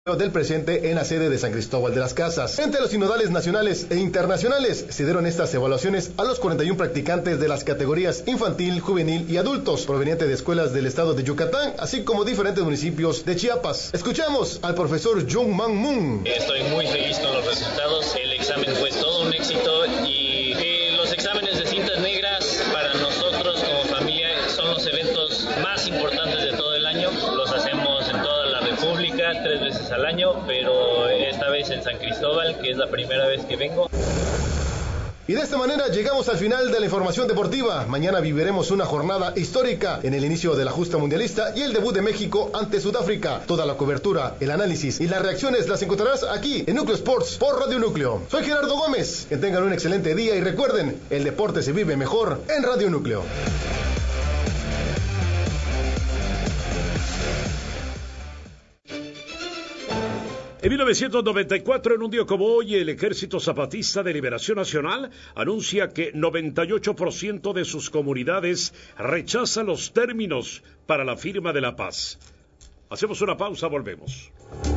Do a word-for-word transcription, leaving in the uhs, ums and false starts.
del presidente en la sede de San Cristóbal de las Casas. Entre los sinodales nacionales e internacionales se dieron estas evaluaciones a los cuarenta y uno practicantes de las categorías infantil, juvenil y adultos, provenientes de escuelas del estado de Yucatán, así como diferentes municipios de Chiapas. Escuchamos al profesor Jung Man Moon. Estoy muy feliz con los resultados. El examen fue todo un éxito y eh, los exámenes de cintas negras para nosotros como familia son los eventos más importantes de todo el año. Los hacemos en toda la República, tres veces al año, pero esta vez en San Cristóbal, que es la primera vez que vengo. Y de esta manera llegamos al final de la información deportiva. Mañana viviremos una jornada histórica en el inicio de la justa mundialista y el debut de México ante Sudáfrica. Toda la cobertura, el análisis y las reacciones las encontrarás aquí en Núcleo Sports por Radio Núcleo. Soy Gerardo Gómez. Que tengan un excelente día y recuerden, el deporte se vive mejor en Radio Núcleo. En mil novecientos noventa y cuatro, en un día como hoy, el Ejército Zapatista de Liberación Nacional anuncia que noventa y ocho por ciento de sus comunidades rechazan los términos para la firma de la paz. Hacemos una pausa, volvemos.